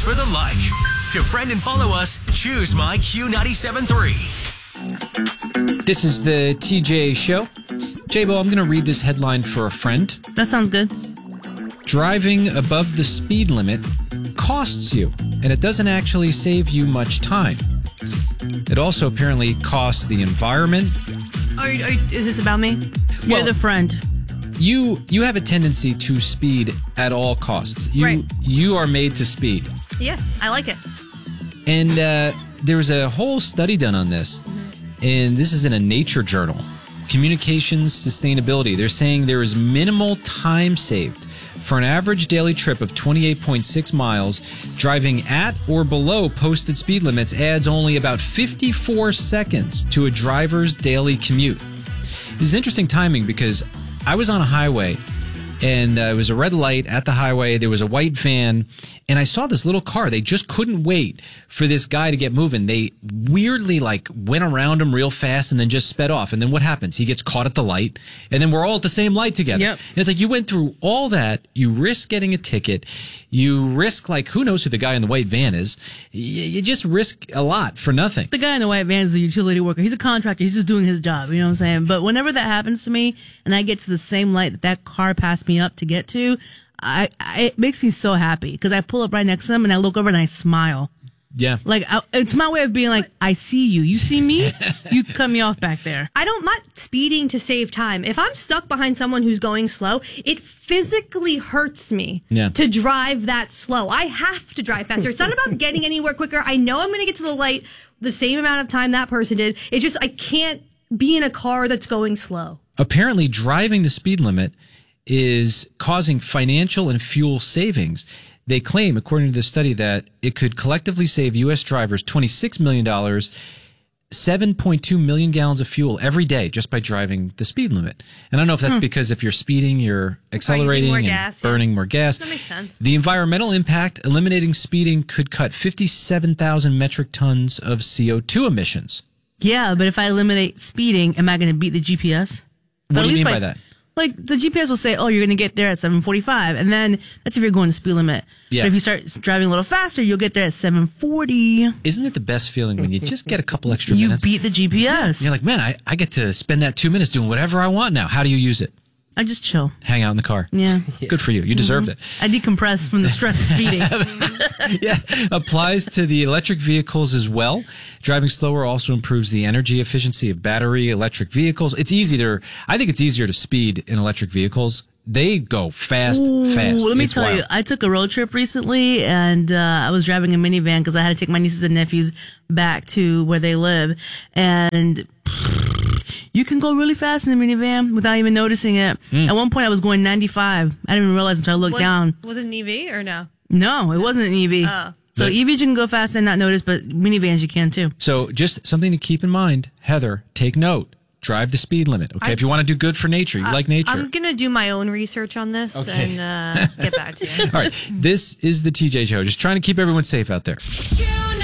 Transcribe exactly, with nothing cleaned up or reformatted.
for the like. To friend and follow us, choose My Q ninety-seven point three. This is the T J Show. J-Bo, I'm going to read this headline for a friend. That sounds good. Driving above the speed limit costs you, and it doesn't actually save you much time. It also apparently costs the environment. Are, are, is this about me? You're Well, the friend. You you have a tendency to speed at all costs. You, Right. You are made to speed. Yeah, I like it. And uh, there was a whole study done on this, and this is in a Nature journal. Communications Sustainability. They're saying there is minimal time saved for an average daily trip of twenty-eight point six miles. Driving at or below posted speed limits adds only about fifty-four seconds to a driver's daily commute. This is interesting timing because I was on a highway, and uh, it was a red light at the highway. There was a white van, and I saw this little car. They just couldn't wait for this guy to get moving. They weirdly like went around him real fast and then just sped off. And then what happens? He gets caught at the light, and then we're all at the same light together. Yep. And it's like you went through all that. You risk getting a ticket. You risk, like, who knows who the guy in the white van is. You, you just risk a lot for nothing. The guy in the white van is a utility worker. He's a contractor. He's just doing his job. You know what I'm saying? But whenever that happens to me and I get to the same light that that car passed me up to get to, I, I it makes me so happy because I pull up right next to them and I look over and I smile. Yeah. Like, I, it's my way of being like, I see you. You see me? You cut me off back there. I don't mind speeding to save time. If I'm stuck behind someone who's going slow, it physically hurts me Yeah. to drive that slow. I have to drive faster. It's not about getting anywhere quicker. I know I'm going to get to the light the same amount of time that person did. It's just I can't be in a car that's going slow. Apparently, driving the speed limit is causing financial and fuel savings. They claim, according to the study, that it could collectively save U S drivers twenty-six million dollars, seven point two million gallons of fuel every day just by driving the speed limit. And I don't know if that's because if you're speeding, you're accelerating more and gas, yeah. burning more gas. That makes sense. The environmental impact, eliminating speeding could cut fifty-seven thousand metric tons of C O two emissions. Yeah, but if I eliminate speeding, am I going to beat the G P S? What But do at you least mean by that? Like, the G P S will say, oh, you're going to get there at seven forty-five. And then that's if you're going to speed limit. Yeah. But if you start driving a little faster, you'll get there at seven forty. Isn't it the best feeling when you just get a couple extra You minutes? beat the G P S. You're like, man, I, I get to spend that two minutes doing whatever I want now. How do you use it? I just chill. Hang out in the car. Yeah. Good for you. You deserved it. I decompress from the stress of speeding. Yeah. Applies to the electric vehicles as well. Driving slower also improves the energy efficiency of battery electric vehicles. It's easy to, I think it's easier to speed in electric vehicles. They go fast, Ooh, fast. Let me It's tell wild. you, I took a road trip recently, and uh, I was driving a minivan because I had to take my nieces and nephews back to where they live. And you can go really fast in a minivan without even noticing it. Mm. At one point, I was going ninety-five. I didn't even realize until I looked Was, down. was it an E V or no? No, it wasn't an E V. Oh. So But- E Vs you can go fast and not notice, but minivans you can too. So just something to keep in mind. Heather, take note. Drive the speed limit. Okay. I- if you want to do good for nature, you like nature. I'm going to do my own research on this Okay. and uh, get back to you. All right. This is the T J Show. Just trying to keep everyone safe out there. Q